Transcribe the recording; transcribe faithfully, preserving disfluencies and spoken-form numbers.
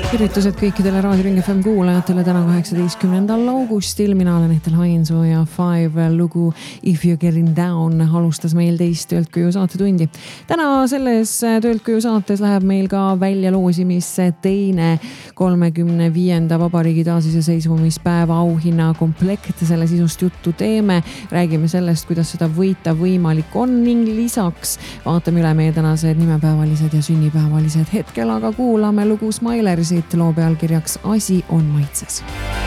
Tervitused kõikidele Raadio Ring F M kuulajatele täna kaheksateistkümnendal augustil. Mina olen Ehtel Hainsoo ja Five lugu If You're Getting Down alustas meil teist Töölt-Kuju saatetundi. Täna selles Töölt-Kuju saates läheb meil ka välja loosimisse teine kolmekümne viienda vabariigi taasiseseisvumispäeva auhinna komplekt. Selle sisust juttu teeme. Räägime sellest, kuidas seda võita võimalik on ning lisaks vaatame üle meie tänased nimepäevalised ja sünnipäevalised hetkel, aga kuulame lugu Smilersi loo pealkirjaks Asi on maitses.